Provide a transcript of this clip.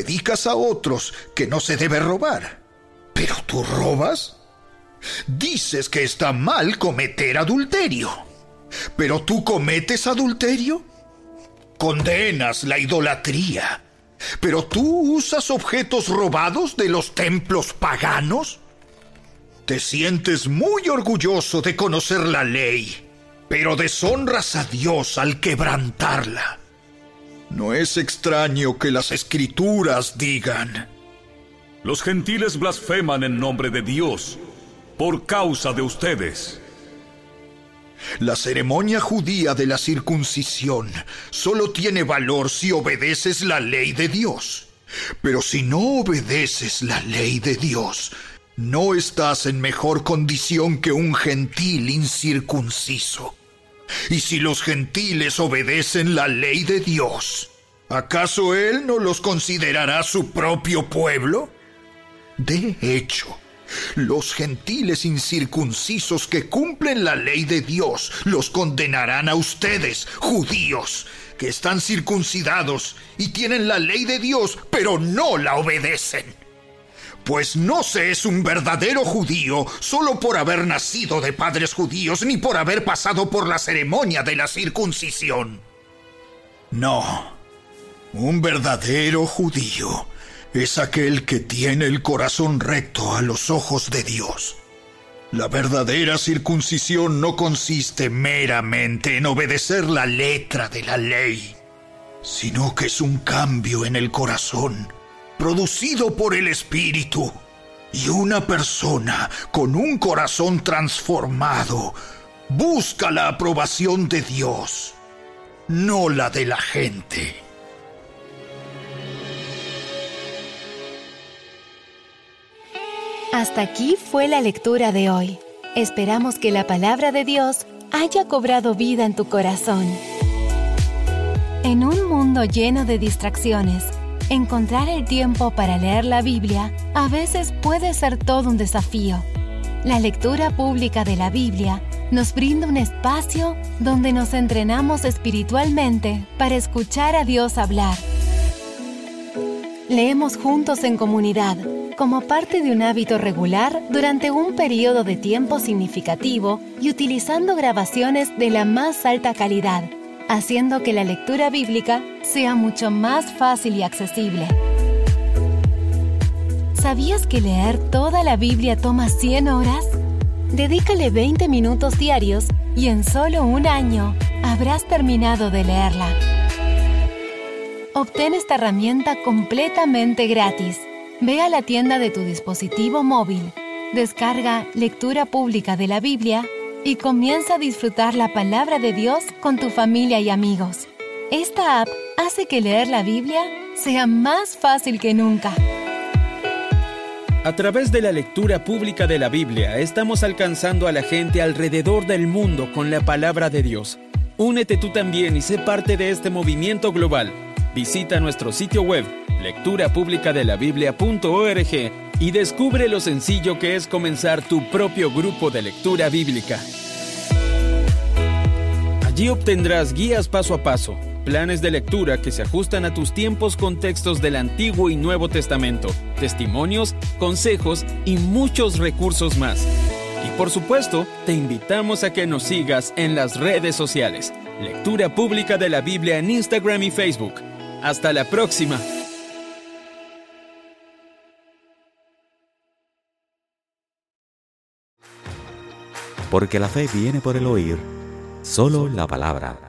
predicas a otros que no se debe robar. ¿Pero tú robas? Dices que está mal cometer adulterio. ¿Pero tú cometes adulterio? Condenas la idolatría. ¿Pero tú usas objetos robados de los templos paganos? Te sientes muy orgulloso de conocer la ley, pero deshonras a Dios al quebrantarla. No es extraño que las Escrituras digan: los gentiles blasfeman en nombre de Dios por causa de ustedes. La ceremonia judía de la circuncisión solo tiene valor si obedeces la ley de Dios. Pero si no obedeces la ley de Dios, no estás en mejor condición que un gentil incircunciso. Y si los gentiles obedecen la ley de Dios, ¿acaso Él no los considerará su propio pueblo? De hecho, los gentiles incircuncisos que cumplen la ley de Dios los condenarán a ustedes, judíos, que están circuncidados y tienen la ley de Dios, pero no la obedecen. Pues no se es un verdadero judío solo por haber nacido de padres judíos ni por haber pasado por la ceremonia de la circuncisión. No, un verdadero judío es aquel que tiene el corazón recto a los ojos de Dios. La verdadera circuncisión no consiste meramente en obedecer la letra de la ley, sino que es un cambio en el corazón, producido por el Espíritu, y una persona con un corazón transformado busca la aprobación de Dios, no la de la gente. Hasta aquí fue la lectura de hoy. Esperamos que la palabra de Dios haya cobrado vida en tu corazón. En un mundo lleno de distracciones, encontrar el tiempo para leer la Biblia a veces puede ser todo un desafío. La lectura pública de la Biblia nos brinda un espacio donde nos entrenamos espiritualmente para escuchar a Dios hablar. Leemos juntos en comunidad, como parte de un hábito regular durante un periodo de tiempo significativo y utilizando grabaciones de la más alta calidad, haciendo que la lectura bíblica sea mucho más fácil y accesible. ¿Sabías que leer toda la Biblia toma 100 horas? Dedícale 20 minutos diarios y en solo un año habrás terminado de leerla. Obtén esta herramienta completamente gratis. Ve a la tienda de tu dispositivo móvil, descarga Lectura Pública de la Biblia y comienza a disfrutar la palabra de Dios con tu familia y amigos. Esta app hace que leer la Biblia sea más fácil que nunca. A través de la lectura pública de la Biblia, estamos alcanzando a la gente alrededor del mundo con la palabra de Dios. Únete tú también y sé parte de este movimiento global. Visita nuestro sitio web, lecturapublicadelabiblia.org, y descubre lo sencillo que es comenzar tu propio grupo de lectura bíblica. Allí obtendrás guías paso a paso, planes de lectura que se ajustan a tus tiempos con textos del Antiguo y Nuevo Testamento, testimonios, consejos y muchos recursos más. Y por supuesto, te invitamos a que nos sigas en las redes sociales. Lectura Pública de la Biblia en Instagram y Facebook. ¡Hasta la próxima! Porque la fe viene por el oír, solo la palabra.